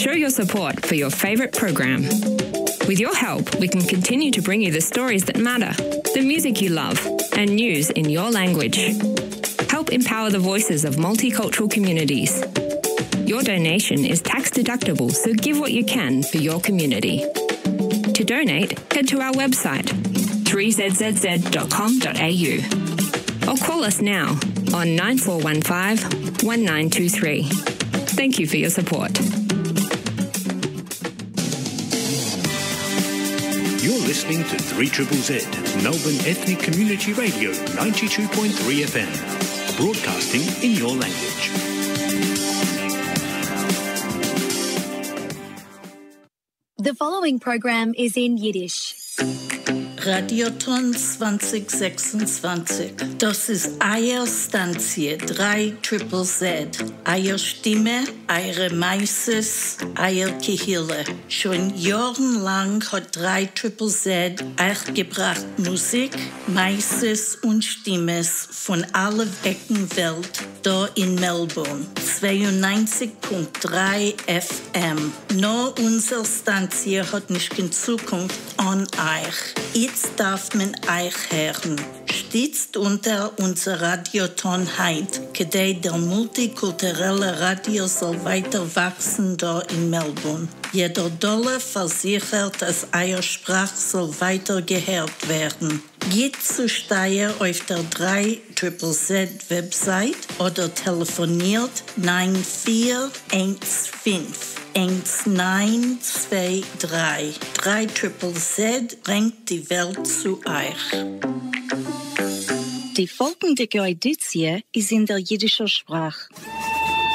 Show your support for your favourite program. With your help, we can continue to bring you the stories that matter, the music you love, and news in your language. Help empower the voices of multicultural communities. Your donation is tax deductible, so give what you can for your community. To donate, head to our website, 3zzz.com.au, or call us now on 9415 1923. Thank you for your support. You're listening to 3ZZZ, Melbourne Ethnic Community Radio 92.3 FM, broadcasting in your language. The following program is in Yiddish. Radioton 2026. Das ist Eier Stanzie 3ZZZ. Eier Stimme, eure Meises, eier Kehille. Schon jahrelang hat 3ZZZ euch gebracht Musik, Meises und Stimmes von aller Ecken Welt, da in Melbourne. 92.3 FM. Nur unsere Stanzie hat nicht in Zukunft an euch. Jetzt darf man euch hören. Stützt unter unser Radioton heit, gedei der multikulturelle Radio soll weiter wachsen da in Melbourne. Jeder Dollar versichert, dass eure Sprache soll weiter gehört werden. Geht zu Steier auf der 3ZZZ Website oder telefoniert 9415 1923. 3ZZZ bringt die Welt zu euch. Die folgende Edition ist in der jiddischen Sprache.